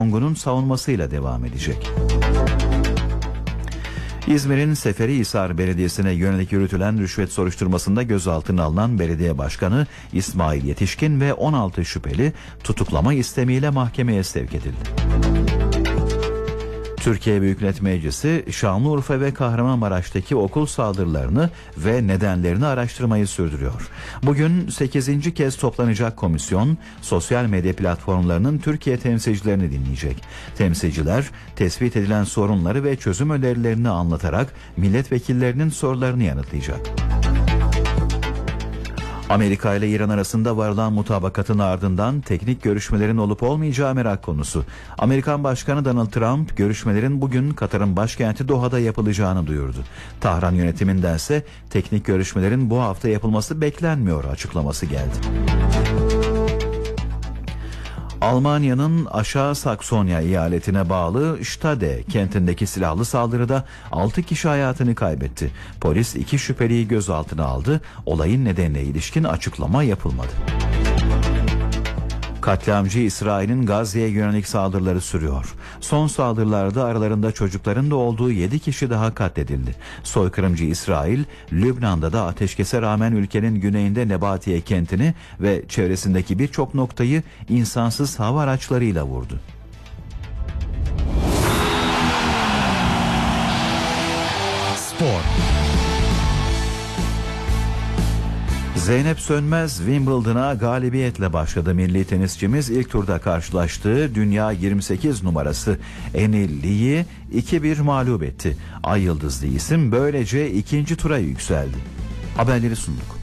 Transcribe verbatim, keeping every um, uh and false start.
Kongu'nun savunmasıyla devam edecek. İzmir'in Seferihisar Belediyesi'ne yönelik yürütülen rüşvet soruşturmasında gözaltına alınan belediye başkanı İsmail Yetişkin ve on altı şüpheli tutuklama istemiyle mahkemeye sevk edildi. Türkiye Büyük Millet Meclisi Şanlıurfa ve Kahramanmaraş'taki okul saldırılarını ve nedenlerini araştırmayı sürdürüyor. Bugün sekizinci kez toplanacak komisyon sosyal medya platformlarının Türkiye temsilcilerini dinleyecek. Temsilciler tespit edilen sorunları ve çözüm önerilerini anlatarak milletvekillerinin sorularını yanıtlayacak. Amerika ile İran arasında varılan mutabakatın ardından teknik görüşmelerin olup olmayacağı merak konusu. Amerikan Başkanı Donald Trump görüşmelerin bugün Katar'ın başkenti Doha'da yapılacağını duyurdu. Tahran yönetimindense teknik görüşmelerin bu hafta yapılması beklenmiyor açıklaması geldi. Almanya'nın Aşağı Saksonya eyaletine bağlı Stade kentindeki silahlı saldırıda altı kişi hayatını kaybetti. Polis iki şüpheliyi gözaltına aldı. Olayın nedenine ilişkin açıklama yapılmadı. Katliamcı İsrail'in Gazze'ye yönelik saldırıları sürüyor. Son saldırılarda aralarında çocukların da olduğu yedi kişi daha katledildi. Soykırımcı İsrail, Lübnan'da da ateşkese rağmen ülkenin güneyinde Nebatiye kentini ve çevresindeki birçok noktayı insansız hava araçlarıyla vurdu. Spor. Zeynep Sönmez Wimbledon'a galibiyetle başladı. Milli tenisçimiz ilk turda karşılaştığı dünya yirmi sekiz numarası Enil Lee'yi iki bir mağlup etti. Ay yıldızlı isim böylece ikinci tura yükseldi. Haberleri sunduk.